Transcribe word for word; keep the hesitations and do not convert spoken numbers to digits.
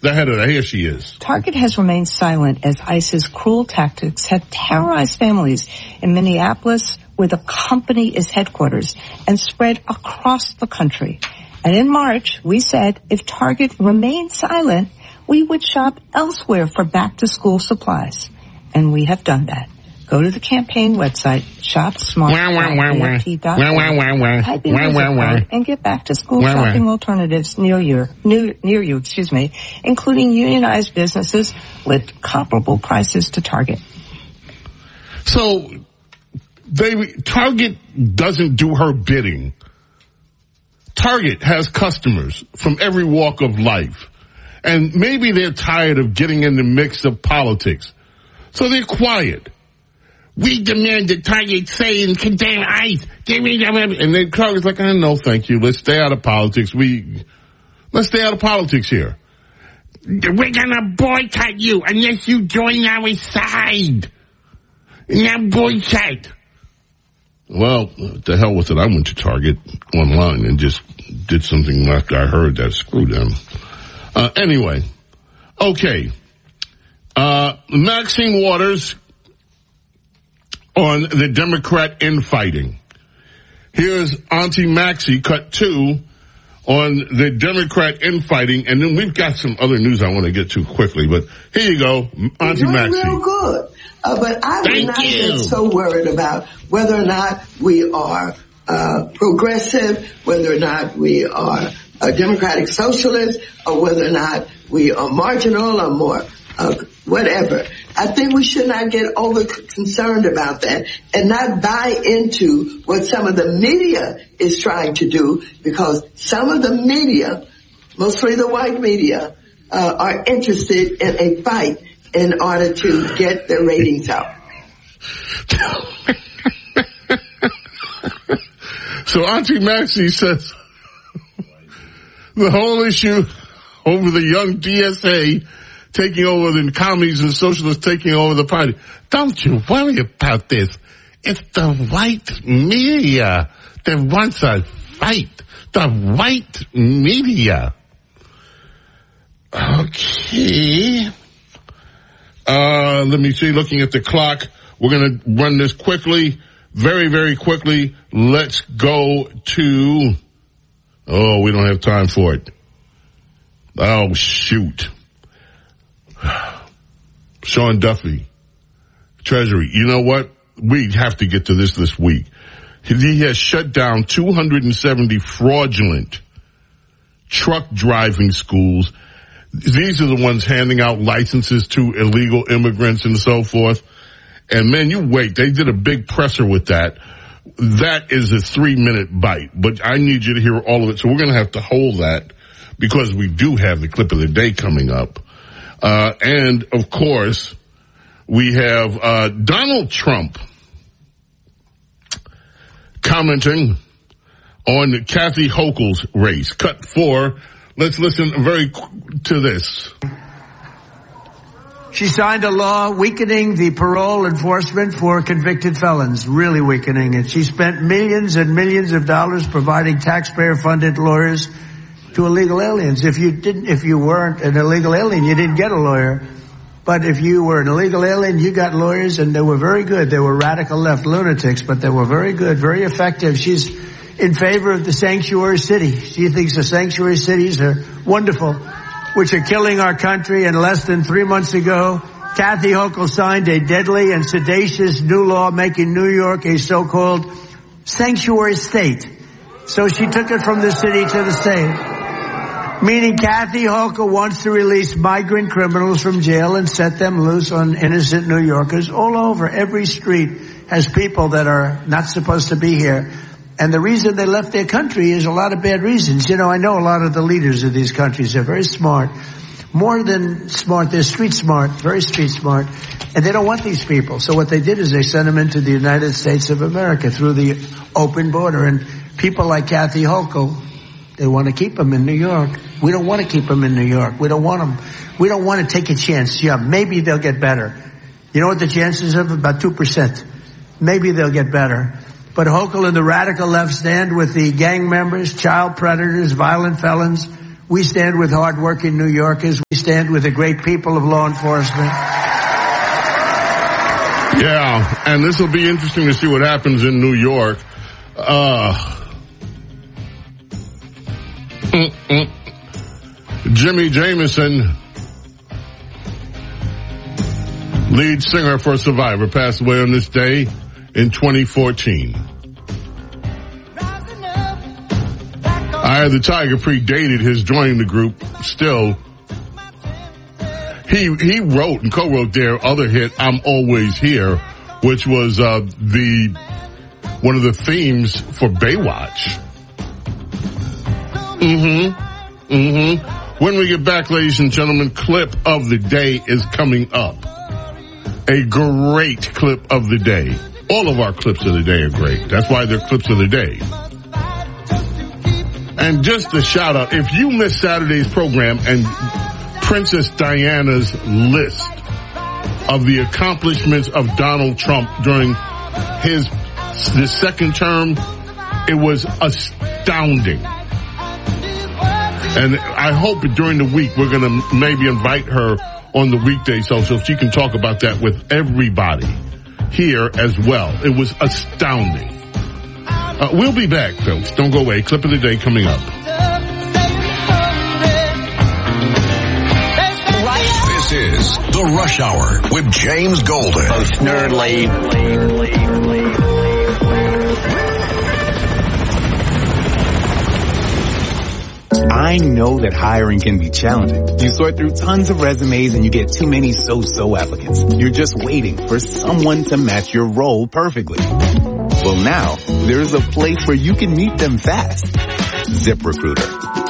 the head of that. Here she is. Target has remained silent as ICE's cruel tactics have terrorized families in Minneapolis, where the company is headquarters, and spread across the country. And in March, we said if Target remained silent, we would shop elsewhere for back-to-school supplies. And we have done that. Go to the campaign website, shop smart dot T dot org, type in visit code, and get back-to-school shopping alternatives near you, near, near you, excuse me, including unionized businesses with comparable prices to Target. So, they, Target doesn't do her bidding. Target has customers from every walk of life. And maybe they're tired of getting in the mix of politics. So they're quiet. We demand that Target say and condemn ICE. And then Target's like, oh, no, thank you. Let's stay out of politics. We, let's stay out of politics here. We're gonna boycott you unless you join our side. Now boycott. Well, the hell with it. I went to Target online and just did something after I heard that. Screw them. Uh, anyway. Okay. Uh, Maxine Waters on the Democrat infighting. Here's Auntie Maxie, cut two, on the Democrat infighting, and then we've got some other news I want to get to quickly, but here you go, Auntie You're Maxie. Real good. Uh, but I would Thank not you. get so worried about whether or not we are uh, progressive, whether or not we are a democratic socialist, or whether or not we are marginal or more uh, whatever. I think we should not get over concerned about that and not buy into what some of the media is trying to do, because some of the media, mostly the white media, uh, are interested in a fight in order to get their ratings up. So Auntie Maxie says the whole issue over the young D S A taking over, the commies and socialists taking over the party. Don't you worry about this. It's the white media that wants a fight. The white media. Okay. Uh, let me see, looking at the clock. We're going to run this quickly, very, very quickly. Let's go to, oh, we don't have time for it. Oh, shoot. Sean Duffy, Treasury. You know what? We have to get to this this week. He has shut down two hundred seventy fraudulent truck driving schools. These are the ones handing out licenses to illegal immigrants and so forth. And man, you wait. They did a big presser with that. That is a three minute bite, but I need you to hear all of it. So we're going to have to hold that because we do have the clip of the day coming up. Uh, and of course, we have, uh, Donald Trump commenting on Kathy Hochul's race. Cut four. Let's listen very qu- to this. She signed a law weakening the parole enforcement for convicted felons, really weakening it. She spent millions and millions of dollars providing taxpayer-funded lawyers to illegal aliens. If you didn't, if you weren't an illegal alien, you didn't get a lawyer. But if you were an illegal alien, you got lawyers, and they were very good. They were radical left lunatics, but they were very good, very effective. She's in favor of the sanctuary city. She thinks the sanctuary cities are wonderful, which are killing our country. And less than three months ago, Kathy Hochul signed a deadly and sedacious new law making New York a so-called sanctuary state. So she took it from the city to the state. Meaning Kathy Hochul wants to release migrant criminals from jail and set them loose on innocent New Yorkers all over. Every street has people that are not supposed to be here. And the reason they left their country is a lot of bad reasons. You know, I know a lot of the leaders of these countries. They're very smart. More than smart, they're street smart, very street smart. And they don't want these people. So what they did is they sent them into the United States of America through the open border. And people like Kathy Hochul, they want to keep them in New York. We don't want to keep them in New York. We don't want them. We don't want to take a chance. Yeah, maybe they'll get better. You know what the chances of? About two percent. Maybe they'll get better. But Hochul and the radical left stand with the gang members, child predators, violent felons, We stand with hardworking New Yorkers. We stand with the great people of law enforcement. Yeah, and this will be interesting to see what happens in New York. Uh, mm-mm. Jimmy Jamison, lead singer for Survivor, passed away on this day in twenty fourteen. Eye of the Tiger predated his joining the group. Still, he he wrote and co-wrote their other hit, "I'm Always Here," which was uh, the one of the themes for Baywatch. Mm-hmm. Mm-hmm. When we get back, ladies and gentlemen, clip of the day is coming up. A great clip of the day. All of our clips of the day are great. That's why they're clips of the day. And just a shout out, if you missed Saturday's program and Princess Diana's list of the accomplishments of Donald Trump during his, his second term, it was astounding. And I hope during the week we're going to maybe invite her on the weekday so, so she can talk about that with everybody here as well. It was astounding. Uh, we'll be back, folks. Don't go away. Clip of the day coming up. This is The Rush Hour with James Golden. Most nerdly. I know that hiring can be challenging. You sort through tons of resumes and you get too many so-so applicants. You're just waiting for someone to match your role perfectly. Well, now, there's a place where you can meet them fast. ZipRecruiter.